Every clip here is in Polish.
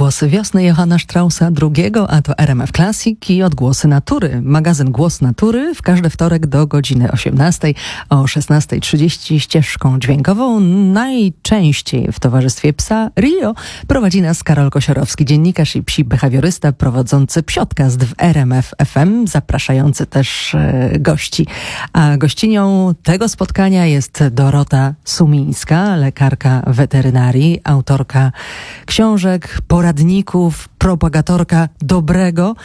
Odgłosy wiosny Johanna Straussa II, a to RMF Classic i Odgłosy natury. Magazyn Głos Natury w każdy wtorek do godziny 18, o 16:30 ścieżką dźwiękową, najczęściej w towarzystwie psa Rio. Prowadzi nas Karol Kosiorowski, dziennikarz i psi behawiorysta, prowadzący psiodcast w RMF FM, zapraszający też gości. A gościnią tego spotkania jest Dorota Sumińska, lekarka weterynarii, autorka książek, poradników, propagatorka dobrego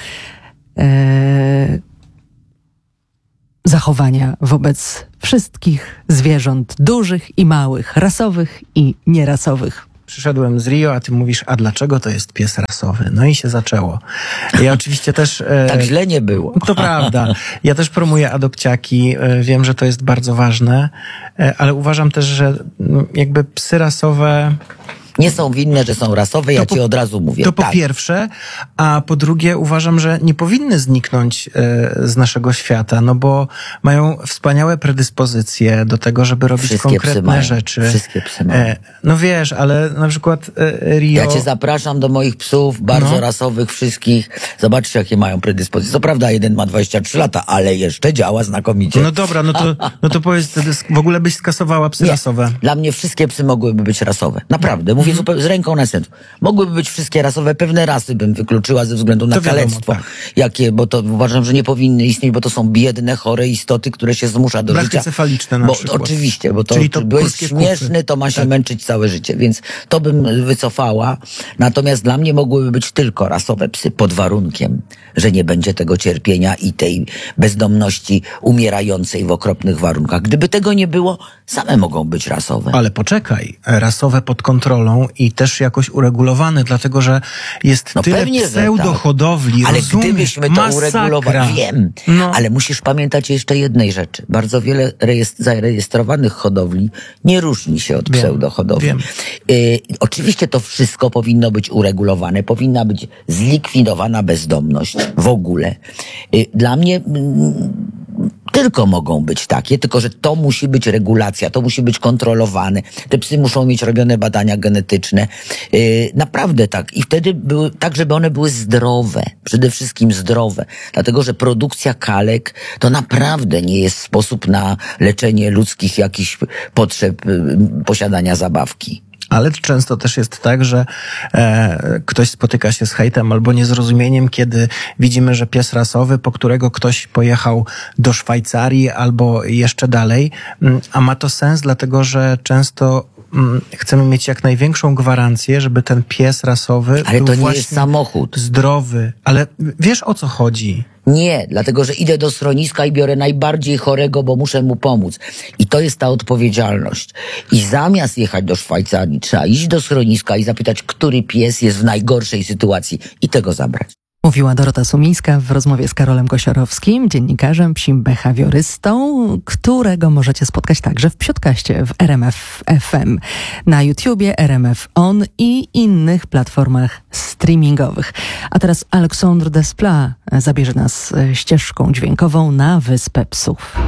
zachowania wobec wszystkich zwierząt, dużych i małych, rasowych i nierasowych. Przyszedłem z Rio, a ty mówisz, a dlaczego to jest pies rasowy? No i się zaczęło. Ja oczywiście też... Tak źle nie było. To prawda. Ja też promuję adopciaki. Wiem, że to jest bardzo ważne, ale uważam też, że jakby psy rasowe... Nie są winne, że są rasowe, ja ci od razu mówię. To po pierwsze, a po drugie uważam, że nie powinny zniknąć z naszego świata, no bo mają wspaniałe predyspozycje do tego, żeby robić Wszystkie konkretne rzeczy. Wszystkie psy mają. No wiesz, ale na przykład Rio... Ja cię zapraszam do moich psów, bardzo rasowych wszystkich. Zobaczcie, jakie mają predyspozycje. Co prawda, jeden ma 23 lata, ale jeszcze działa znakomicie. No dobra, no to powiedz, w ogóle byś skasowała psy rasowe. Dla mnie wszystkie psy mogłyby być rasowe. Naprawdę. Mówię zupełnie z ręką na sercu. Mogłyby być wszystkie rasowe. Pewne rasy bym wykluczyła ze względu na kalectwo. Jakie, bo to uważam, że nie powinny istnieć, bo to są biedne, chore istoty, które się zmusza do życia. Cefaliczne na przykład. Oczywiście, bo to, czyli to byłeś śmieszny, to ma się męczyć całe życie. Więc to bym wycofała. Natomiast dla mnie mogłyby być tylko rasowe psy, pod warunkiem, że nie będzie tego cierpienia i tej bezdomności umierającej w okropnych warunkach. Gdyby tego nie było, same mogą być rasowe. Ale poczekaj, rasowe pod kontrolą i też jakoś uregulowane, dlatego że jest tyle pseudohodowli. Ale gdybyśmy to uregulowali, wiem, ale musisz pamiętać jeszcze jednej rzeczy. Bardzo wiele zarejestrowanych hodowli nie różni się od pseudohodowli. Oczywiście to wszystko powinno być uregulowane, powinna być zlikwidowana bezdomność w ogóle. Dla mnie tylko mogą być takie, tylko że to musi być regulacja, to musi być kontrolowane. Te psy muszą mieć robione badania genetyczne. Naprawdę tak. I wtedy były tak, żeby one były zdrowe. Przede wszystkim zdrowe. Dlatego, że produkcja kalek to naprawdę nie jest sposób na leczenie ludzkich jakichś potrzeb posiadania zabawki. Ale często też jest tak, że ktoś spotyka się z hejtem albo niezrozumieniem, kiedy widzimy, że pies rasowy, po którego ktoś pojechał do Szwajcarii albo jeszcze dalej, a ma to sens, dlatego że często chcemy mieć jak największą gwarancję, żeby ten pies rasowy ale był to nie właśnie jest samochód. Zdrowy. Ale wiesz, o co chodzi? Nie, dlatego, że idę do schroniska i biorę najbardziej chorego, bo muszę mu pomóc. I to jest ta odpowiedzialność. I zamiast jechać do Szwajcarii, trzeba iść do schroniska i zapytać, który pies jest w najgorszej sytuacji i tego zabrać. Mówiła Dorota Sumińska w rozmowie z Karolem Kosiorowskim, dziennikarzem, psim behawiorystą, którego możecie spotkać także w psiodcaście w RMF FM, na YouTubie, RMF On i innych platformach streamingowych. A teraz Alexandre Desplat zabierze nas ścieżką dźwiękową na Wyspę Psów.